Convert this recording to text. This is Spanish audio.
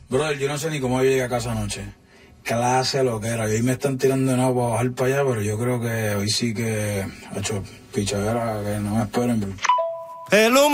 Brother, yo no sé ni cómo yo llegué a casa anoche. Clase lo que era. Y hoy me están tirando de nuevo para bajar para allá, pero yo creo que hoy sí que... Hacho, pichadera, que no me esperen.